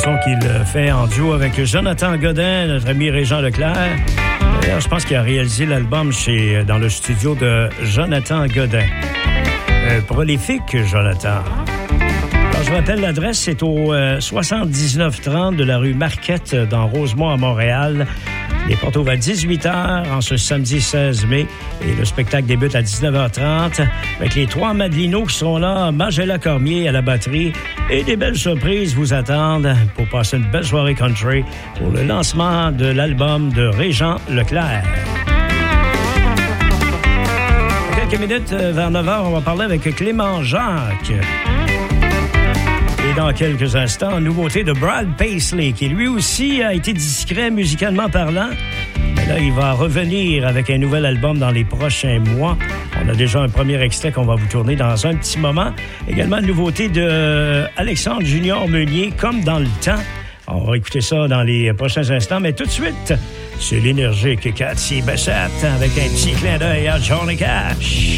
chanson qu'il fait en duo avec Jonathan Godin, notre ami Régent Leclerc. D'ailleurs, je pense qu'il a réalisé l'album dans le studio de Jonathan Godin. Prolifique, Jonathan. Alors, je vous rappelle l'adresse, c'est au 7930 de la rue Marquette dans Rosemont à Montréal. Les portes ouvrent à 18h en ce samedi 16 mai et le spectacle débute à 19h30 avec les 3 Madelinos qui seront là, Magella Cormier à la batterie et des belles surprises vous attendent pour passer une belle soirée country pour le lancement de l'album de Régent Leclerc. Dans quelques minutes, vers 9h, on va parler avec Clément Jacques. Et dans quelques instants, nouveauté de Brad Paisley, qui lui aussi a été discret musicalement parlant. Mais là, il va revenir avec un nouvel album dans les prochains mois. On a déjà un premier extrait qu'on va vous tourner dans un petit moment. Également, une nouveauté de Alexandre Junior Meunier, Comme dans le temps. On va écouter ça dans les prochains instants, mais tout de suite, c'est l'énergique Cathy Bessette avec un petit clin d'œil à Johnny Cash.